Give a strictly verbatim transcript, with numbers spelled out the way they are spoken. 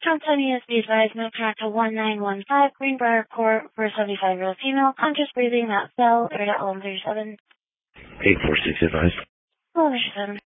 Company is be advised, no track to one nine one five Greenbrier Court for a seventy-five-year-old female, conscious breathing, not cell, area at one thirty-seven. eight four six advised. eleven seven.